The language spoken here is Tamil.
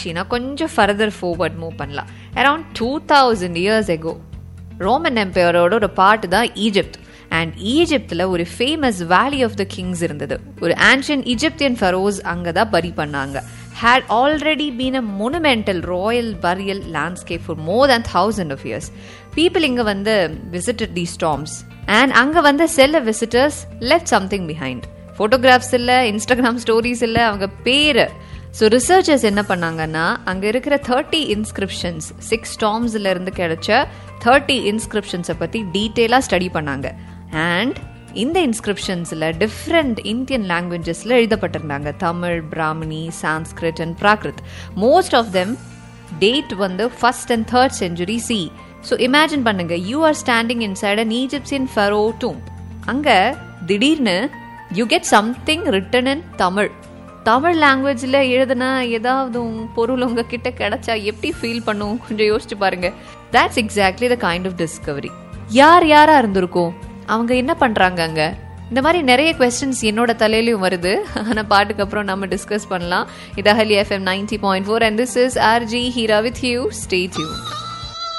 ஆச்சுன்னா கொஞ்சம் ஃபர்தர் ஃபார்வர்ட் மூவ் பண்ணலாம். அரௌண்ட் 2000 years ago ரோமன் எம்பையரோட ஒரு பார்ட் தான் ஈஜிப்ட். அண்ட் ஈஜிப்தில் ஒரு ஃபேமஸ் வேலி ஆஃப் த கிங்ஸ் இருந்தது. ஒரு ஆன்ஷியன்ட் ஈஜிப்தியன் ஃபரோஸ் அங்கே தான் பரி பண்ணாங்க. had already been a monumental royal burial landscape for more than 1000 of years. People inga vande visited these tombs and anga vande சில visitors left something behind. Photographs illa, Instagram stories illa, avanga பேரு. So researchers என்ன பண்ணாங்கன்னா அங்க இருக்கிற 30 inscriptions 6 tombs ல இருந்து கிடைச்ச 30 inscriptions பத்தி டீடைலா ஸ்டடி பண்ணாங்க. அண்ட் இந்த இன்ஸ்கிரிப்ஷன்ஸ்ல different Indian லாங்குவேஜஸ்ல எழுதப்பட்டிருந்தாங்க. Tamil, Brahmani, Sanskrit and Prakrit. Most of them date வந்து 1st and 3rd century CE. So imagine பண்ணுங்க, you are standing inside an Egyptian furrow டூம். அங்க திடீர்னு you get something written in Tamil. Tamil லாங்குவேஜ்ல எழுதுனா ஏதாவது பொருள் உங்ககிட்ட கிடைச்சா எப்படி ஃபீல் பண்ணும் கொஞ்சம் யோசிச்சு பாருங்க. That's exactly the kind of Discovery. யாரா இருந்திருக்கும், அவங்க என்ன பண்றாங்க அங்க? இந்த மாதிரி நிறைய क्वेश्चंस என்னோட தலையிலயும் வருது. ஆனா பாட்டுக்கு அப்புறம் நம்ம டிஸ்கஸ் பண்ணலாம். இது அஹலி FM 90.4 and this is RJ Hira with you. Stay tuned.